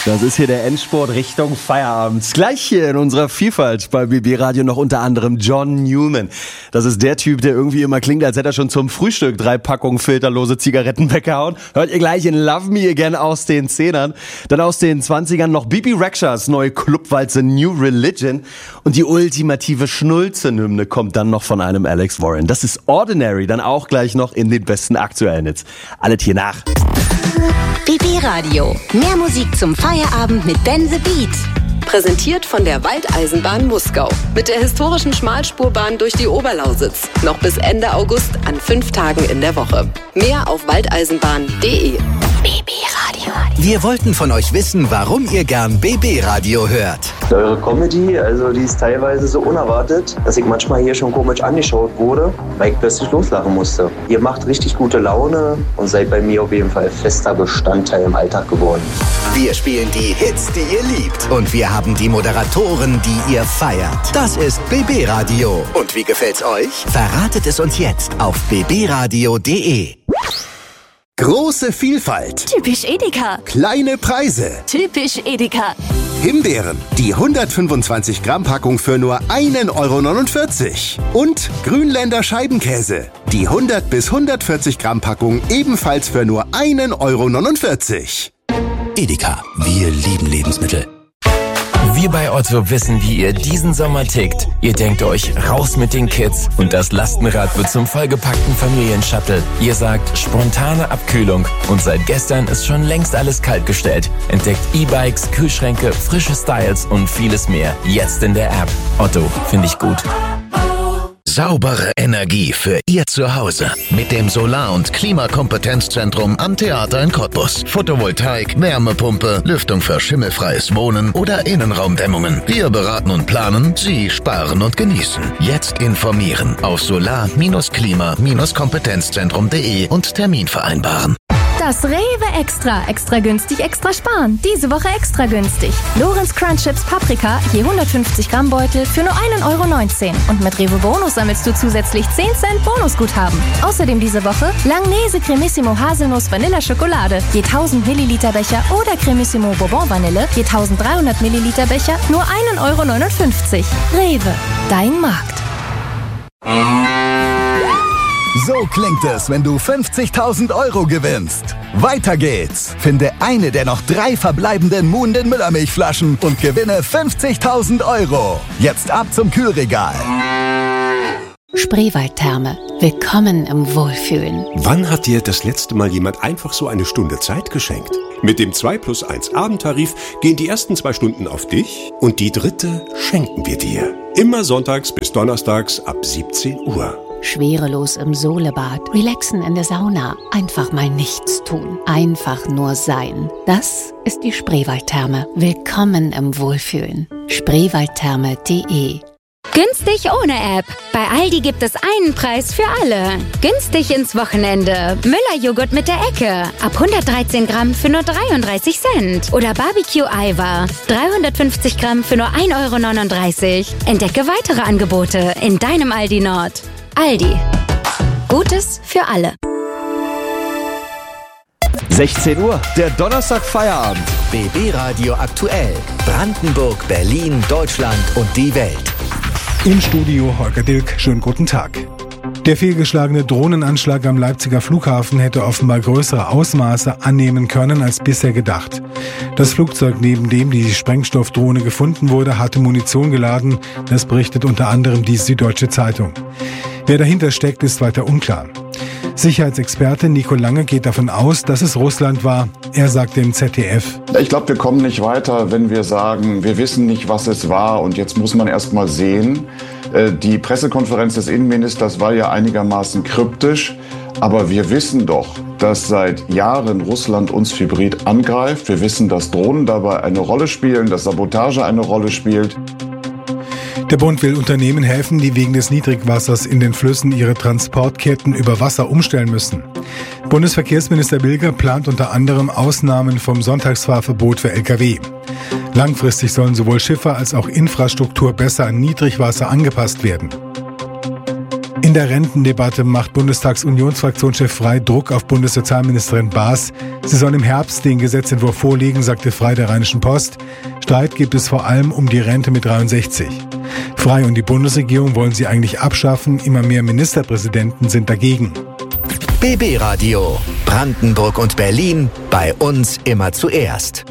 Das ist hier der Endspurt Richtung Feierabend. Gleich hier in unserer Vielfalt bei BB Radio noch unter anderem John Newman. Das ist der Typ, der irgendwie immer klingt, als hätte er schon zum Frühstück 3 Packungen filterlose Zigaretten weggehauen. Hört ihr gleich in Love Me Again aus den 10ern. Dann aus den 20ern noch Bibi Rexhas neue Clubwalze New Religion. Und die ultimative Schnulzen-Hymne kommt dann noch von einem Alex Warren. Das ist Ordinary, dann auch gleich noch in den besten aktuellen Hits. Alles hier nach. BB Radio. Mehr Musik zum Feierabend mit Ben the Beat. Präsentiert von der Waldeisenbahn Muskau. Mit der historischen Schmalspurbahn durch die Oberlausitz. Noch bis Ende August an 5 Tagen in der Woche. Mehr auf waldeisenbahn.de. BB Radio. Wir wollten von euch wissen, warum ihr gern BB Radio hört. Eure Comedy, also die ist teilweise so unerwartet, dass ich manchmal hier schon komisch angeschaut wurde, weil ich plötzlich loslachen musste. Ihr macht richtig gute Laune und seid bei mir auf jeden Fall fester Bestandteil im Alltag geworden. Wir spielen die Hits, die ihr liebt. Und wir haben die Moderatoren, die ihr feiert. Das ist BB Radio. Und wie gefällt's euch? Verratet es uns jetzt auf bbradio.de. Große Vielfalt. Typisch Edeka. Kleine Preise. Typisch Edeka. Himbeeren, die 125 Gramm Packung für nur 1,49 €. Und Grünländer Scheibenkäse, die 100 bis 140 Gramm Packung ebenfalls für nur 1,49 €. Edeka, wir lieben Lebensmittel. Wir bei Otto wissen, wie ihr diesen Sommer tickt. Ihr denkt euch, raus mit den Kids und das Lastenrad wird zum vollgepackten Familienshuttle. Ihr sagt, spontane Abkühlung und seit gestern ist schon längst alles kaltgestellt. Entdeckt E-Bikes, Kühlschränke, frische Styles und vieles mehr. Jetzt in der App. Otto, finde ich gut. Saubere Energie für Ihr Zuhause mit dem Solar- und Klimakompetenzzentrum am Theater in Cottbus. Photovoltaik, Wärmepumpe, Lüftung für schimmelfreies Wohnen oder Innenraumdämmungen. Wir beraten und planen, Sie sparen und genießen. Jetzt informieren auf solar-klima-kompetenzzentrum.de und Termin vereinbaren. Das Rewe Extra. Extra günstig, extra sparen. Diese Woche extra günstig. Lorenz Crunch Chips Paprika, je 150 Gramm Beutel für nur 1,19 €. Und mit Rewe Bonus sammelst du zusätzlich 10 Cent Bonusguthaben. Außerdem diese Woche Langnese Cremissimo Haselnuss Vanilla Schokolade, je 1000 Milliliter Becher oder Cremissimo Bourbon Vanille, je 1300 Milliliter Becher, nur 1,59 €. Rewe, dein Markt. So klingt es, wenn du 50.000 € gewinnst. Weiter geht's. Finde eine der noch 3 verbleibenden Muhnden Müllermilchflaschen und gewinne 50.000 €. Jetzt ab zum Kühlregal. Spreewaldtherme. Willkommen im Wohlfühlen. Wann hat dir das letzte Mal jemand einfach so eine Stunde Zeit geschenkt? Mit dem 2+1 Abendtarif gehen die ersten 2 Stunden auf dich und die 3. schenken wir dir. Immer sonntags bis donnerstags ab 17 Uhr. Schwerelos im Solebad, relaxen in der Sauna, einfach mal nichts tun, einfach nur sein. Das ist die Spreewaldtherme. Willkommen im Wohlfühlen. Spreewaldtherme.de. Günstig ohne App. Bei Aldi gibt es einen Preis für alle. Günstig ins Wochenende. Müller-Joghurt mit der Ecke. Ab 113 Gramm für nur 33 Cent. Oder Barbecue-Eiweiß. 350 Gramm für nur 1,39 €. Entdecke weitere Angebote in deinem Aldi Nord. Aldi. Gutes für alle. 16 Uhr, der Donnerstag-Feierabend. BB Radio aktuell. Brandenburg, Berlin, Deutschland und die Welt. Im Studio Holger Dilk, schönen guten Tag. Der fehlgeschlagene Drohnenanschlag am Leipziger Flughafen hätte offenbar größere Ausmaße annehmen können als bisher gedacht. Das Flugzeug, neben dem die Sprengstoffdrohne gefunden wurde, hatte Munition geladen. Das berichtet unter anderem die Süddeutsche Zeitung. Wer dahinter steckt, ist weiter unklar. Sicherheitsexperte Nico Lange geht davon aus, dass es Russland war. Er sagte im ZDF: Ich glaube, wir kommen nicht weiter, wenn wir sagen, wir wissen nicht, was es war und jetzt muss man erst mal sehen. Die Pressekonferenz des Innenministers war ja einigermaßen kryptisch, aber wir wissen doch, dass seit Jahren Russland uns hybrid angreift. Wir wissen, dass Drohnen dabei eine Rolle spielen, dass Sabotage eine Rolle spielt. Der Bund will Unternehmen helfen, die wegen des Niedrigwassers in den Flüssen ihre Transportketten über Wasser umstellen müssen. Bundesverkehrsminister Bilger plant unter anderem Ausnahmen vom Sonntagsfahrverbot für Lkw. Langfristig sollen sowohl Schiffe als auch Infrastruktur besser an Niedrigwasser angepasst werden. In der Rentendebatte macht Bundestagsunionsfraktionschef Frey Druck auf Bundessozialministerin Baas. Sie soll im Herbst den Gesetzentwurf vorlegen, sagte Frey der Rheinischen Post. Streit gibt es vor allem um die Rente mit 63. Frey und die Bundesregierung wollen sie eigentlich abschaffen. Immer mehr Ministerpräsidenten sind dagegen. BB Radio. Brandenburg und Berlin. Bei uns immer zuerst.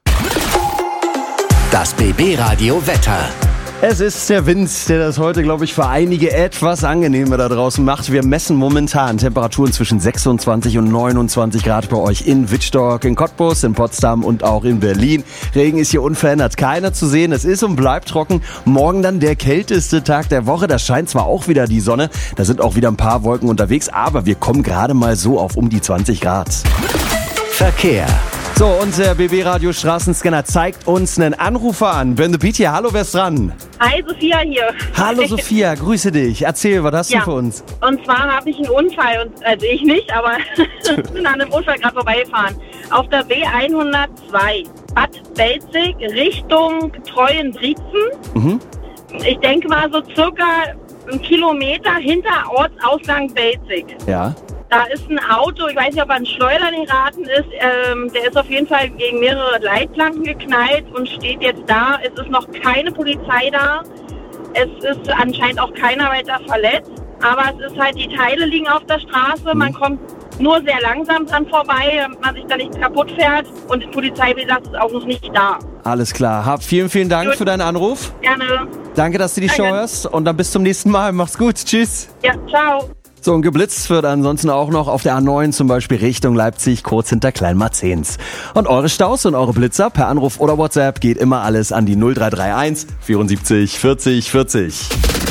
Das BB Radio Wetter. Es ist der Wind, der das heute, glaube ich, für einige etwas angenehmer da draußen macht. Wir messen momentan Temperaturen zwischen 26 und 29 Grad bei euch in Wittstock, in Cottbus, in Potsdam und auch in Berlin. Regen ist hier unverändert, keiner zu sehen. Es ist und bleibt trocken. Morgen dann der kälteste Tag der Woche. Da scheint zwar auch wieder die Sonne, da sind auch wieder ein paar Wolken unterwegs, aber wir kommen gerade mal so auf um die 20 Grad. Verkehr. So, unser BB-Radio Straßenscanner zeigt uns einen Anrufer an. Ben the Beat hier, hallo, wer ist dran? Hi, Sophia hier. Hallo Sophia, grüße dich. Erzähl, was hast du für uns? Und zwar habe ich einen Unfall, also ich nicht, aber bin an einem Unfall gerade vorbeigefahren. Auf der B102, Bad Belzig, Richtung Treuenbrietzen. Ich denke mal so circa 1 Kilometer hinter Ortsausgang Belzig. Ja. Da ist ein Auto, ich weiß nicht, ob er an Schleudern geraten ist, der ist auf jeden Fall gegen mehrere Leitplanken geknallt und steht jetzt da. Es ist noch keine Polizei da, es ist anscheinend auch keiner weiter verletzt, aber es ist halt, die Teile liegen auf der Straße, man kommt nur sehr langsam dran vorbei, damit man sich da nicht kaputt fährt und die Polizei, wie gesagt, ist auch noch nicht da. Alles klar, vielen Dank für deinen Anruf. Gerne. Danke, dass du die Show hörst und dann bis zum nächsten Mal. Mach's gut, tschüss. Ja, ciao. So, und geblitzt wird ansonsten auch noch auf der A9 zum Beispiel Richtung Leipzig, kurz hinter Kleinmarzens. Und eure Staus und eure Blitzer per Anruf oder WhatsApp geht immer alles an die 0331 74 40 40.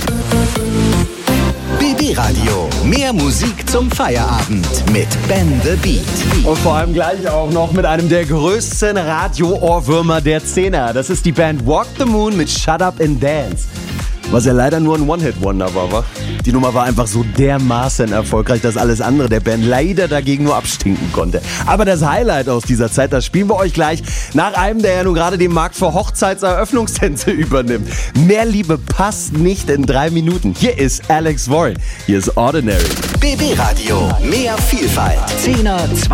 BB Radio. Mehr Musik zum Feierabend mit Ben the Beat. Und vor allem gleich auch noch mit einem der größten Radio-Ohrwürmer der Szene. Das ist die Band Walk the Moon mit Shut Up and Dance. Was ja leider nur ein One-Hit-Wonder war, wa? Die Nummer war einfach so dermaßen erfolgreich, dass alles andere der Band leider dagegen nur abstinken konnte. Aber das Highlight aus dieser Zeit, das spielen wir euch gleich nach einem, der ja nun gerade den Markt für Hochzeitseröffnungstänze übernimmt. Mehr Liebe passt nicht in 3 Minuten. Hier ist Alex Warren. Hier ist Ordinary. BB Radio. Mehr Vielfalt. 10er,